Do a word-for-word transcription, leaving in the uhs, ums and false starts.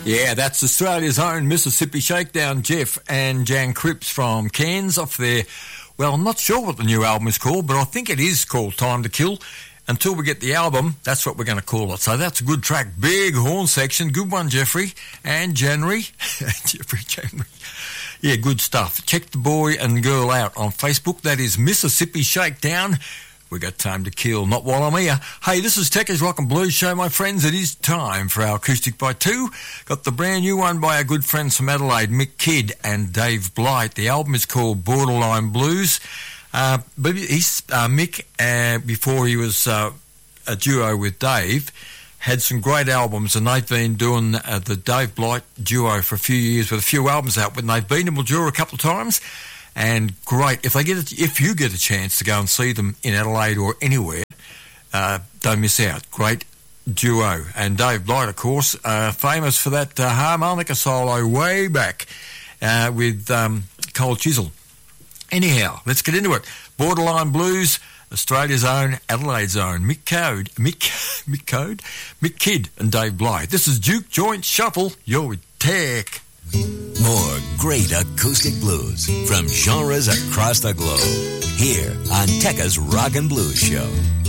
Yeah, that's Australia's own Mississippi Shakedown, Jeff and Jan Cripps from Cairns off there. Well, I'm not sure what the new album is called, but I think it is called Time to Kill. Until we get the album, that's what we're going to call it. So that's a good track. Big horn section. Good one, Jeffrey. And January. Jeffrey, January. Yeah, good stuff. Check the boy and girl out on Facebook. That is Mississippi Shakedown. We got Time to Kill, not while I'm here. Hey, this is Techers Rock and Blues Show, my friends. It is time for our Acoustic by Two. Got the brand new one by our good friends from Adelaide, Mick Kidd and Dave Blight. The album is called Borderline Blues. Uh, but he's, uh, Mick, uh, before he was uh, a duo with Dave, had some great albums, and they've been doing uh, the Dave Blight duo for a few years with a few albums out, and they've been to Mildura a couple of times. And great, if they get a, if you get a chance to go and see them in Adelaide or anywhere, uh, don't miss out. Great duo. And Dave Blight, of course, uh, famous for that uh, harmonica solo way back uh, with um, Cole Chisel. Anyhow, let's get into it. Borderline Blues, Australia's own, Adelaide's own, Mick Code, Mick, Mick Code, Mick Kidd and Dave Blight. This is Duke Joint Shuffle. You're with Tech. More great acoustic blues from genres across the globe. Here on Tekka's Rock and Blues Show.